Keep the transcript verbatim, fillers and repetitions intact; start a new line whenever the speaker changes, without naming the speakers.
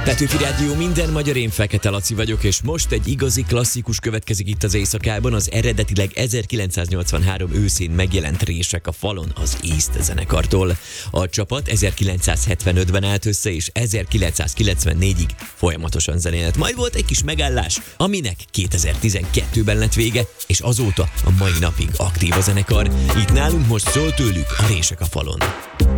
Petőfi Rádió, minden magyar, én Fekete Laci vagyok, és most egy igazi klasszikus következik itt az éjszakában, az eredetileg ezerkilencszáznyolcvanhárom őszén megjelent Rések a falon az East zenekartól. A csapat ezerkilencszázhetvenötben állt össze, és ezerkilencszázkilencvennégyig folyamatosan zenélt. Majd volt egy kis megállás, aminek kétezer-tizenkettőben lett vége, és azóta a mai napig aktív a zenekar. Itt nálunk most szól tőlük a Rések a falon.